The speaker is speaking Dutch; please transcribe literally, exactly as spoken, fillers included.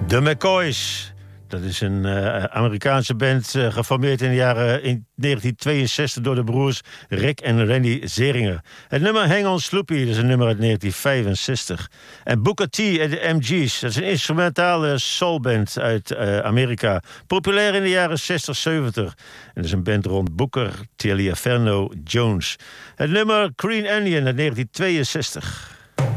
De McCoys. Dat is een uh, Amerikaanse band, uh, geformeerd in de jaren in negentien tweeënzestig door de broers Rick en Randy Zeringer. Het nummer Hang On Sloopy, dat is een nummer uit negentien vijfenzestig. En Booker T en de M G's, dat is een instrumentale soulband uit uh, Amerika. Populair in de jaren zestig, zeventig. En dat is een band rond Booker, Taliaferro, Jones. Het nummer Green Onion uit negentien tweeënzestig.